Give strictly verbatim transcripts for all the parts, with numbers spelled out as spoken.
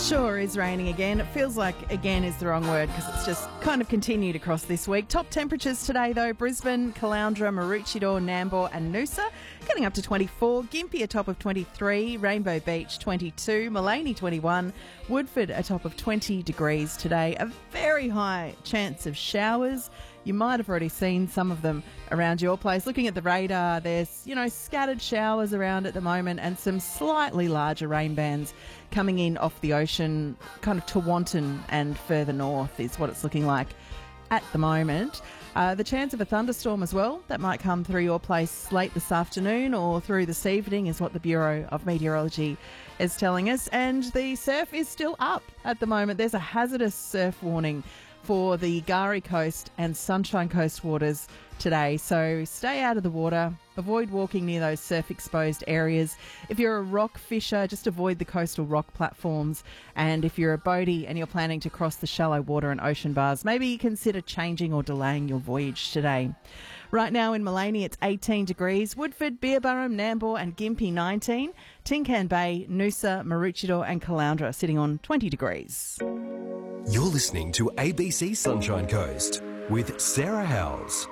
Sure is raining again. It feels like again is the wrong word because it's just kind of continued across this week. Top temperatures today though, Brisbane, Caloundra, Maroochydore, Nambour and Noosa getting up to twenty-four, Gympie a top of twenty-three, Rainbow Beach twenty-two, Maleny twenty-one, Woodford a top of twenty degrees today. A very high chance of showers. You might have already seen some of them around your place. Looking at the radar, there's, you know, scattered showers around at the moment and some slightly larger rain bands coming in off the ocean, kind of Tewantin and further north is what it's looking like at the moment. Uh, the chance of a thunderstorm as well, that might come through your place late this afternoon or through this evening is what the Bureau of Meteorology is telling us. And the surf is still up at the moment. There's a hazardous surf warning for the Gari Coast and Sunshine Coast waters today. So stay out of the water, avoid walking near those surf-exposed areas. If you're a rock fisher, just avoid the coastal rock platforms. And if you're a boatie and you're planning to cross the shallow water and ocean bars, maybe consider changing or delaying your voyage today. Right now in Maleny, it's eighteen degrees. Woodford, Beerburrum, Nambour and Gympie nineteen. Tincan Bay, Noosa, Maroochydore and Caloundra sitting on twenty degrees. You're listening to A B C Sunshine Coast with Sarah Howells.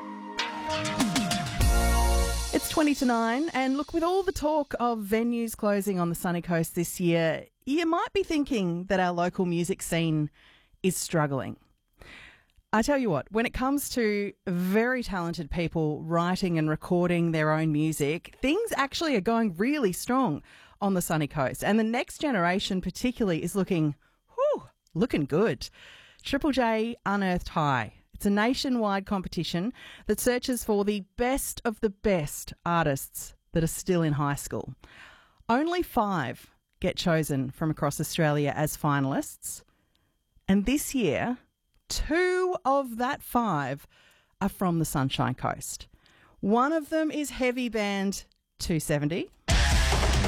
It's twenty to nine, and look, with all the talk of venues closing on the sunny coast this year, you might be thinking that our local music scene is struggling. I tell you what, when it comes to very talented people writing and recording their own music, things actually are going really strong on the sunny coast, and the next generation particularly is looking, whew, looking good. Triple J Unearthed High. It's a nationwide competition that searches for the best of the best artists that are still in high school. Only five get chosen from across Australia as finalists. And this year, two of that five are from the Sunshine Coast. One of them is heavy band two seventy.